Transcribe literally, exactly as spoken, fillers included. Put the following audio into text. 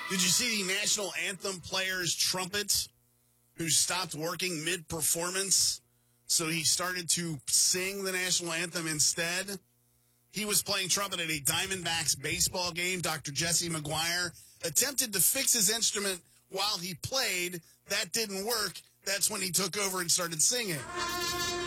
Did you see the national anthem player's trumpet who stopped working mid-performance? So he started to sing the national anthem instead. He was playing trumpet at a Diamondbacks baseball game. Doctor Jesse McGuire attempted to fix his instrument while he played. That didn't work. That's when he took over and started singing.